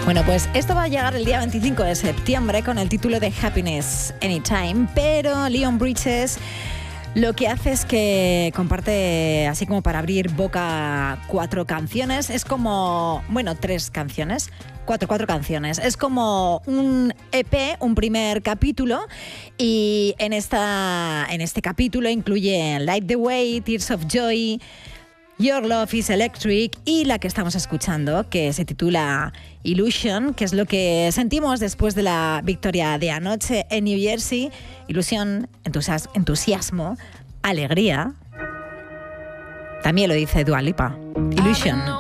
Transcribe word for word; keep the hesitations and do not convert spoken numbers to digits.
Bueno, pues esto va a llegar el día veinticinco de septiembre con el título de Happiness Anytime, pero Leon Bridges lo que hace es que comparte, así como para abrir boca, cuatro canciones. Es como, bueno, tres canciones. Cuatro, cuatro canciones. Es como un E P, un primer capítulo, y en, esta, en este capítulo incluye Light the Way, Tears of Joy, Your Love is Electric y la que estamos escuchando, que se titula Illusion, que es lo que sentimos después de la victoria de anoche en New Jersey. Ilusión, entusias- entusiasmo, alegría. También lo dice Dua Lipa. Illusion.